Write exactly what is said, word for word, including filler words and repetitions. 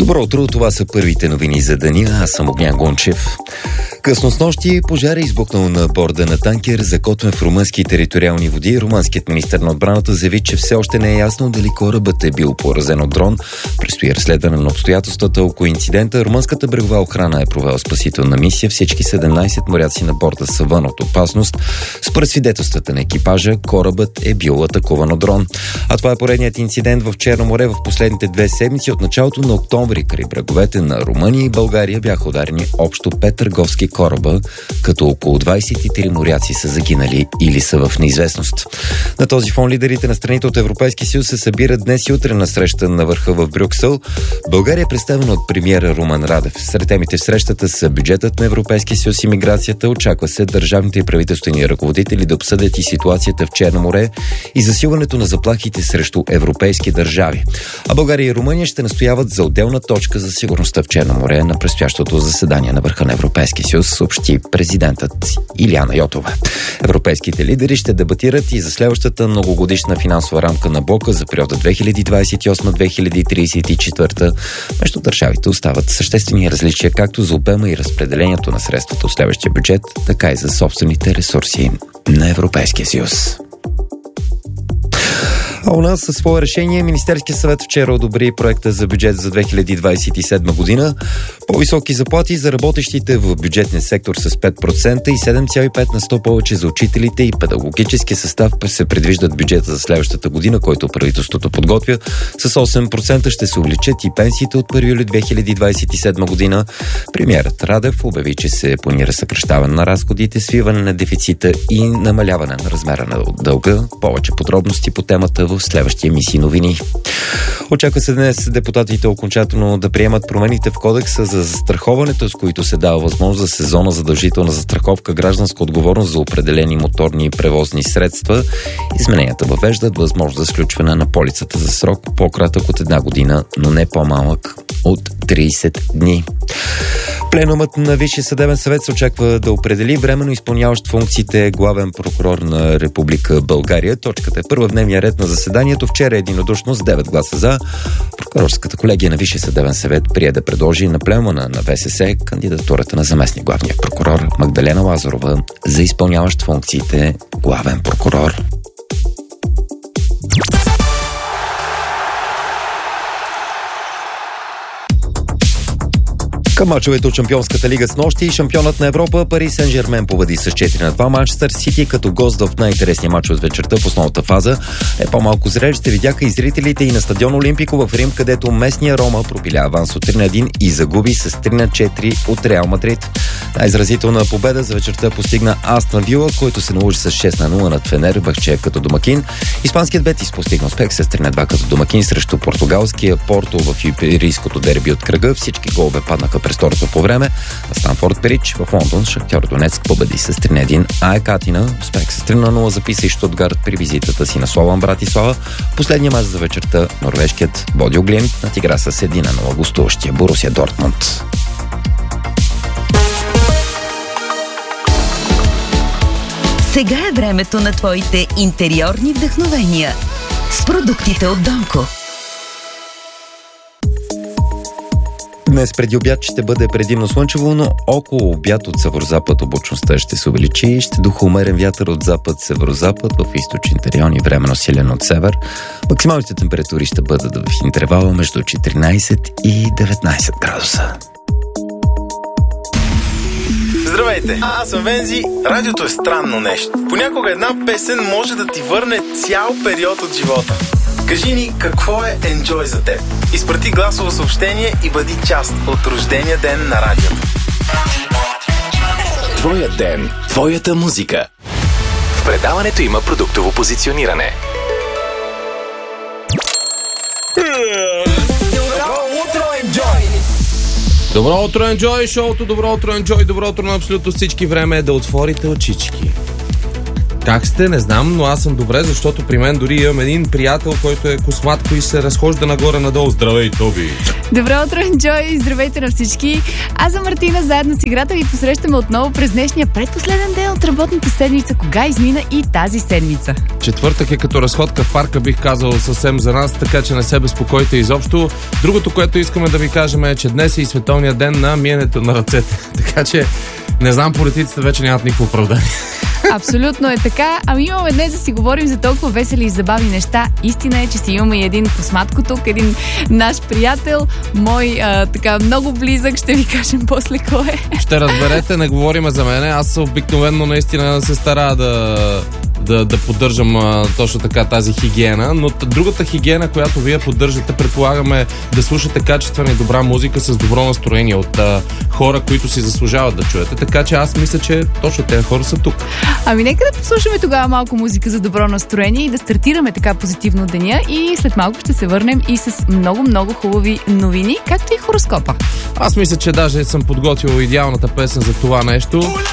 Добро утро, това са първите новини за деня. Аз съм Огнян Гончев. Късно с нощи пожар е избухнал на борда на танкер, закотвен в румънски териториални води. Румънският министър на отбраната заяви, че все още не е ясно дали корабът е бил поразен от дрон. Предстои разследване на обстоятелствата около инцидента. Румънската брегова охрана е провела спасителна мисия. Всички седемнайсет моряци на борда са вън от опасност. Според свидетелствата на екипажа, корабът е бил атакуван от дрон. А това е поредният инцидент в Черно море в последните две седмици. От началото на октомври край бреговете на Румъния и България бяха ударени общо пет търговски кораба, като около двайсет и три моряци са загинали или са в неизвестност. На този фон лидерите на страните от Европейския съюз се събират днес и утре на среща на върха в Брюксел. България е представена от премиера Румен Радев. Сред темите в срещата са бюджетът на Европейския съюз и миграцията. Очаква се държавните и правителствени ръководители да обсъдят и ситуацията в Черно море и засилването на заплахите срещу европейски държави. А България и Румъния ще настояват за отделна точка за сигурността в Черно море на предстоящото заседание на върха на Европейския съюз, съобщи президентът Илияна Йотова. Европейските лидери ще дебатират и за следващата многогодишна финансова рамка на блока за периода две хиляди двайсет и осма - две хиляди трийсет и четвърта. Между държавите остават съществени различия както за обема и разпределението на средствата от следващия бюджет, така и за собствените ресурси на Европейския съюз. А у нас със свое решение Министерския съвет вчера одобри проекта за бюджет за две хиляди двайсет и седма година. По-високи заплати за работещите в бюджетния сектор с пет процента и седем цяло и пет на сто повече за учителите и педагогическия състав се предвиждат бюджета за следващата година, който правителството подготвя. С осем процента ще се увеличат и пенсиите от първи юли две хиляди двайсет и седма година. Премиерът Радев обяви, че се планира съкращаване на разходите, свиване на дефицита и намаляване на размера на дълга. Повече подробности по темата в следващия емисии новини. Очаква се днес депутатите окончателно да приемат промените в кодекса за застраховането, с които се дава възможност за сезонна задължителна застраховка, гражданска отговорност за определени моторни превозни средства. Измененията въвеждат възможност за сключване на полицата за срок по-кратък от една година, но не по-малък от трийсет дни. Пленумът на Висшия съдебен съвет се очаква да определи временно изпълняващ функциите главен прокурор на Република България. Точката е първа в дневния ред на заседанието. Вчера единодушно с девет гласа за. Прокурорската колегия на Висшия съдебен съвет прие да предложи на пленума на ВСС кандидатурата на заместник главния прокурор Магдалена Лазарова за изпълняващ функциите главен прокурор. Към мачовете от Шампионската лига с нощи, шампионът на Европа Пари Сен-Жермен победи с четири на два. Манчестър Сити като гост в най-интересния мач от вечерта в основната фаза. Е по-малко зрелище видяха и зрителите и на стадион Олимпико в Рим, където местния Рома пропиля аванс от три на един и загуби с три на четири от Реал Мадрид. Най-изразителна победа за вечерта постигна Астън Вила, който се наложи с шест на нула над Фенербахче като домакин. Испанският Бетис постигна успех с три на два като домакин срещу португалския Порто в иберийското дерби от кръга. Всички голове паднаха през второто по време. На Станфорд Бридж в Лондон Шахтьор Донецк победи с три на един, а Екатина успех с три на нула записа и Штутгарт при визитата си на Слован Братислава. Последния мач за вечерта норвежкият Бодил Глимт надигра с един на нула гостуващия Борусия Дортмунд. Сега е времето на твоите интериорни вдъхновения с продуктите от Донко. Днес преди обяд ще бъде предимно слънчево, но около обяд от северозапад облачността ще се увеличи и ще духа умерен вятър от запад-северозапад в източните райони, временно силен от север. Максималните температури ще бъдат в интервала между четиринайсет и деветнайсет градуса. Здравейте, аз съм Вензи. Радиото е странно нещо. Понякога една песен може да ти върне цял период от живота. Кажи ни какво е Enjoy за теб. Изпрати гласово съобщение и бъди част от рождения ден на радиото. Твоя ден, твоята музика. В предаването има продуктово позициониране. Добро утро, Enjoy! Шоуто Добро утро, Enjoy! Добро утро на абсолютно всички. Време е да отворите очички. Как сте? Не знам, но аз съм добре, защото при мен дори имам един приятел, който е косматко и се разхожда нагоре-надолу. Здравей, Тоби! Добро утро, Enjoy! Здравейте на всички! Аз съм Мартина, заедно с играта ви посрещаме отново през днешния предпоследен ден от работната седмица. Кога измина и тази седмица? Четвъртък е като разходка в парка, бих казал съвсем за нас, така че не се безпокойте изобщо. Другото, което искаме да ви кажем е, че днес е и световния ден на миенето на ръцете. Така че, не знам, политиците вече нямат никакво оправдание. Абсолютно е така. Ами имаме днес да си говорим за толкова весели и забавни неща. Истина е, че си имаме и един косматко тук, един наш приятел, мой а, така много близък, ще ви кажем после кой е. Ще разберете, не говорим за мене. Аз обикновено наистина се старая да, да, да поддържам а, точно така тази хигиена, но другата хигиена, която вие поддържате, предполагаме да слушате качествена и добра музика с добро настроение от а, хора, които си заслужават да чуете. Така че аз мисля, че точно тези хора са тук. Ами нека да послушаме тогава малко музика за добро настроение и да стартираме така позитивно деня, и след малко ще се върнем и с много-много хубави новини, както и хороскопа. Аз мисля, че даже съм подготвил идеалната песен за това нещо.